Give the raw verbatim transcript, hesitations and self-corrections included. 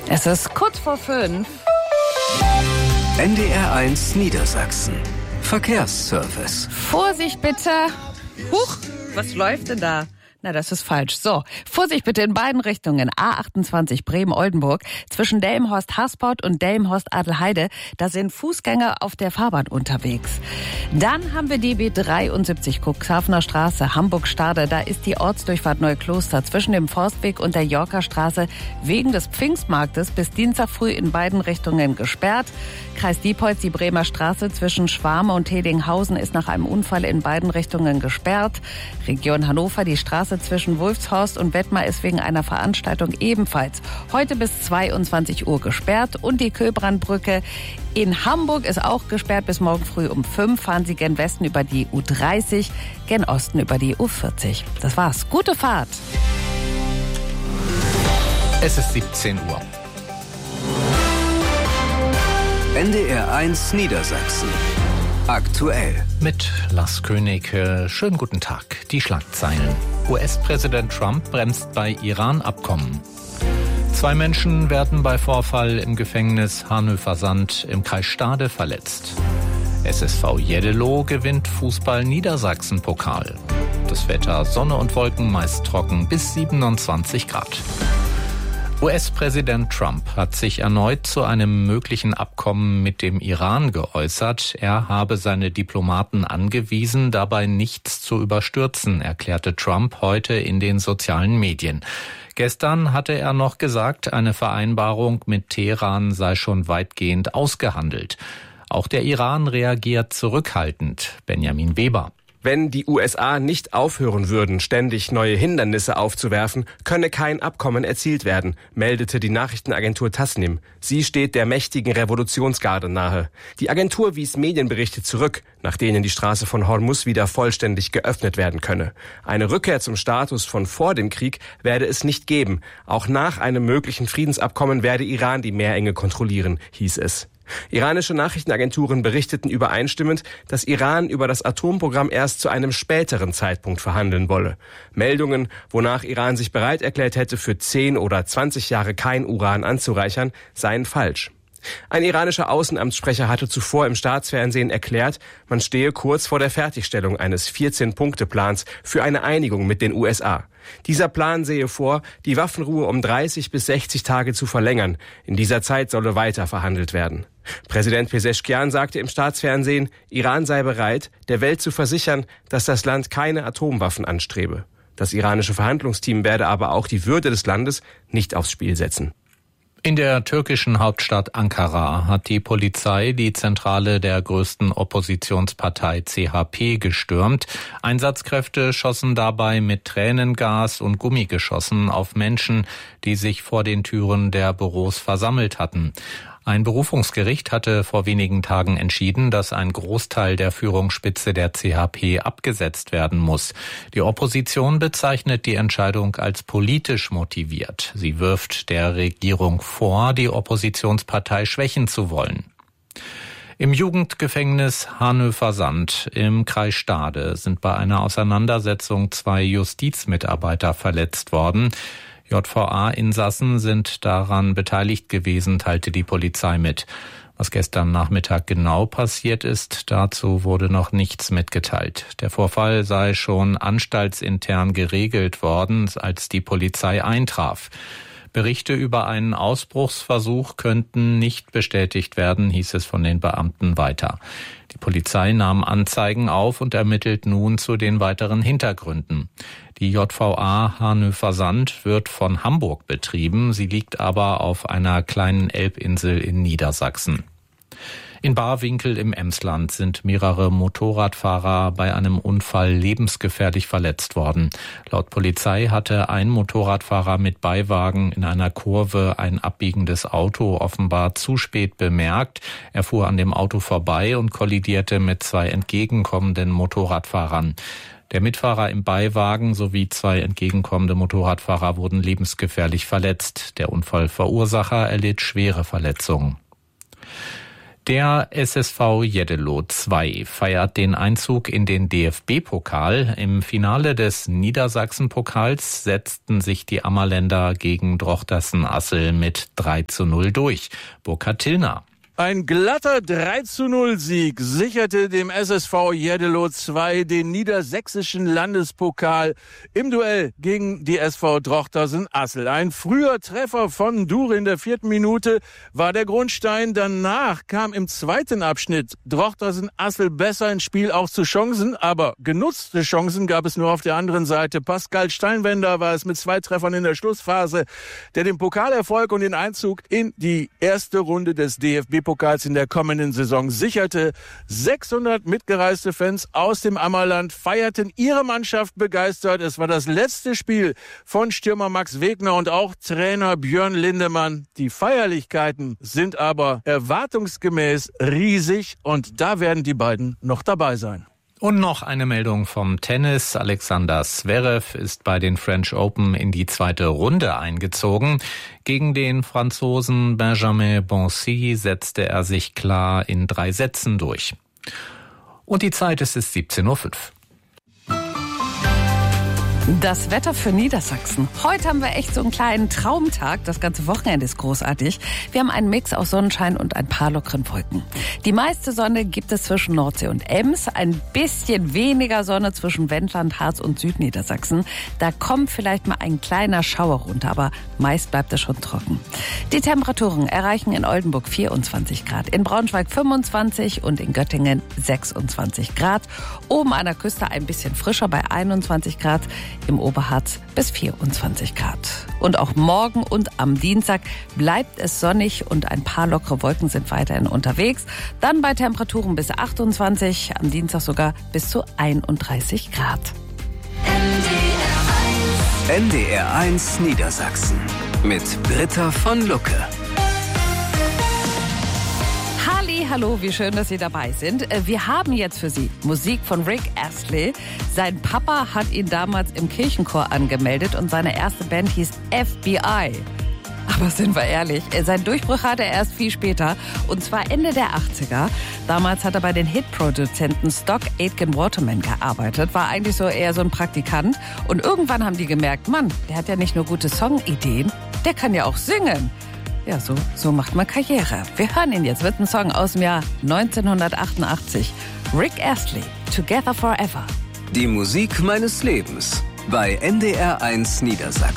Es ist kurz vor fünf. N D R eins Niedersachsen. Verkehrsservice. Vorsicht bitte. Huch, was läuft denn da? Na, das ist falsch. So, Vorsicht bitte in beiden Richtungen. A achtundzwanzig Bremen-Oldenburg zwischen Delmenhorst-Hasport und Delmenhorst-Adelheide. Da sind Fußgänger auf der Fahrbahn unterwegs. Dann haben wir die B dreiundsiebzig Cuxhavener Straße, Hamburg-Stade. Da ist die Ortsdurchfahrt Neukloster zwischen dem Forstweg und der Yorker Straße wegen des Pfingstmarktes bis Dienstag früh in beiden Richtungen gesperrt. Kreis Diepholz, die Bremer Straße zwischen Schwarme und Hedinghausen ist nach einem Unfall in beiden Richtungen gesperrt. Region Hannover, die Straße zwischen Wulfshorst und Wettmar ist wegen einer Veranstaltung ebenfalls heute bis zweiundzwanzig Uhr gesperrt. Und die Köbrandbrücke in Hamburg ist auch gesperrt bis morgen früh um fünf. Fahren Sie gen Westen über die U dreißig, gen Osten über die U vierzig. Das war's. Gute Fahrt. Es ist siebzehn Uhr. N D R eins Niedersachsen. Aktuell. Mit Lars König. Schönen guten Tag. Die Schlagzeilen. U S-Präsident Trump bremst bei Iran-Abkommen. Zwei Menschen werden bei Vorfall im Gefängnis Hanöver-Sand im Kreis Stade verletzt. S S V Jeddelo gewinnt Fußball-Niedersachsen-Pokal. Das Wetter Sonne und Wolken meist trocken bis siebenundzwanzig Grad. U S-Präsident Trump hat sich erneut zu einem möglichen Abkommen mit dem Iran geäußert. Er habe seine Diplomaten angewiesen, dabei nichts zu überstürzen, erklärte Trump heute in den sozialen Medien. Gestern hatte er noch gesagt, eine Vereinbarung mit Teheran sei schon weitgehend ausgehandelt. Auch der Iran reagiert zurückhaltend. Benjamin Weber. Wenn die U S A nicht aufhören würden, ständig neue Hindernisse aufzuwerfen, könne kein Abkommen erzielt werden, meldete die Nachrichtenagentur Tasnim. Sie steht der mächtigen Revolutionsgarde nahe. Die Agentur wies Medienberichte zurück, nach denen die Straße von Hormuz wieder vollständig geöffnet werden könne. Eine Rückkehr zum Status von vor dem Krieg werde es nicht geben. Auch nach einem möglichen Friedensabkommen werde Iran die Meerenge kontrollieren, hieß es. Iranische Nachrichtenagenturen berichteten übereinstimmend, dass Iran über das Atomprogramm erst zu einem späteren Zeitpunkt verhandeln wolle. Meldungen, wonach Iran sich bereit erklärt hätte, für zehn oder zwanzig Jahre kein Uran anzureichern, seien falsch. Ein iranischer Außenamtssprecher hatte zuvor im Staatsfernsehen erklärt, man stehe kurz vor der Fertigstellung eines vierzehn-Punkte-Plans für eine Einigung mit den U S A. Dieser Plan sehe vor, die Waffenruhe um dreißig bis sechzig Tage zu verlängern. In dieser Zeit solle weiter verhandelt werden. Präsident Pezeshkian sagte im Staatsfernsehen, Iran sei bereit, der Welt zu versichern, dass das Land keine Atomwaffen anstrebe. Das iranische Verhandlungsteam werde aber auch die Würde des Landes nicht aufs Spiel setzen. In der türkischen Hauptstadt Ankara hat die Polizei die Zentrale der größten Oppositionspartei C H P gestürmt. Einsatzkräfte schossen dabei mit Tränengas und Gummigeschossen auf Menschen, die sich vor den Türen der Büros versammelt hatten. Ein Berufungsgericht hatte vor wenigen Tagen entschieden, dass ein Großteil der Führungsspitze der C H P abgesetzt werden muss. Die Opposition bezeichnet die Entscheidung als politisch motiviert. Sie wirft der Regierung vor, die Oppositionspartei schwächen zu wollen. Im Jugendgefängnis Hanöver-Sand im Kreis Stade sind bei einer Auseinandersetzung zwei Justizmitarbeiter verletzt worden. J V A-Insassen sind daran beteiligt gewesen, teilte die Polizei mit. Was gestern Nachmittag genau passiert ist, dazu wurde noch nichts mitgeteilt. Der Vorfall sei schon anstaltsintern geregelt worden, als die Polizei eintraf. Berichte über einen Ausbruchsversuch könnten nicht bestätigt werden, hieß es von den Beamten weiter. Die Polizei nahm Anzeigen auf und ermittelt nun zu den weiteren Hintergründen. Die J V A Hanöver-Sand wird von Hamburg betrieben, sie liegt aber auf einer kleinen Elbinsel in Niedersachsen. In Barwinkel im Emsland sind mehrere Motorradfahrer bei einem Unfall lebensgefährlich verletzt worden. Laut Polizei hatte ein Motorradfahrer mit Beiwagen in einer Kurve ein abbiegendes Auto offenbar zu spät bemerkt. Er fuhr an dem Auto vorbei und kollidierte mit zwei entgegenkommenden Motorradfahrern. Der Mitfahrer im Beiwagen sowie zwei entgegenkommende Motorradfahrer wurden lebensgefährlich verletzt. Der Unfallverursacher erlitt schwere Verletzungen. Der S S V Jeddelo zwei feiert den Einzug in den D F B-Pokal. Im Finale des Niedersachsen-Pokals setzten sich die Ammerländer gegen Drochtersen-Assel mit drei zu null durch. Burkhard Tillner. Ein glatter drei zu null Sieg sicherte dem S S V Jeddelo zwei den niedersächsischen Landespokal im Duell gegen die S V Drochtersen-Assel. Ein früher Treffer von Dur in der vierten Minute war der Grundstein. Danach kam im zweiten Abschnitt Drochtersen-Assel besser ins Spiel, auch zu Chancen. Aber genutzte Chancen gab es nur auf der anderen Seite. Pascal Steinwender war es mit zwei Treffern in der Schlussphase, der den Pokalerfolg und den Einzug in die erste Runde des D F B-Pokals in der kommenden Saison sicherte. sechshundert mitgereiste Fans aus dem Ammerland feierten ihre Mannschaft begeistert. Es war das letzte Spiel von Stürmer Max Wegner und auch Trainer Björn Lindemann. Die Feierlichkeiten sind aber erwartungsgemäß riesig und da werden die beiden noch dabei sein. Und noch eine Meldung vom Tennis. Alexander Zverev ist bei den French Open in die zweite Runde eingezogen. Gegen den Franzosen Benjamin Bonzi setzte er sich klar in drei Sätzen durch. Und die Zeit ist es siebzehn Uhr fünf. Das Wetter für Niedersachsen. Heute haben wir echt so einen kleinen Traumtag. Das ganze Wochenende ist großartig. Wir haben einen Mix aus Sonnenschein und ein paar lockeren Wolken. Die meiste Sonne gibt es zwischen Nordsee und Ems. Ein bisschen weniger Sonne zwischen Wendland, Harz und Südniedersachsen. Da kommt vielleicht mal ein kleiner Schauer runter, aber meist bleibt es schon trocken. Die Temperaturen erreichen in Oldenburg vierundzwanzig Grad, in Braunschweig fünfundzwanzig und in Göttingen sechsundzwanzig Grad. Oben an der Küste ein bisschen frischer bei einundzwanzig Grad. Im Oberharz bis vierundzwanzig Grad. Und auch morgen und am Dienstag bleibt es sonnig und ein paar lockere Wolken sind weiterhin unterwegs. Dann bei Temperaturen bis achtundzwanzig, am Dienstag sogar bis zu einunddreißig Grad. N D R eins Niedersachsen mit Britta von Lucke. Hallo, wie schön, dass Sie dabei sind. Wir haben jetzt für Sie Musik von Rick Astley. Sein Papa hat ihn damals im Kirchenchor angemeldet und seine erste Band hieß F B I. Aber sind wir ehrlich, sein Durchbruch hatte er erst viel später, und zwar Ende der achtziger. Damals hat er bei den Hitproduzenten Stock Aitken Waterman gearbeitet, war eigentlich so eher so ein Praktikant. Und irgendwann haben die gemerkt, Mann, der hat ja nicht nur gute Songideen, der kann ja auch singen. Ja, so, so macht man Karriere. Wir hören ihn jetzt, wird ein Song aus dem Jahr neunzehnhundertachtundachtzig. Rick Astley, Together Forever. Die Musik meines Lebens bei N D R eins Niedersachsen.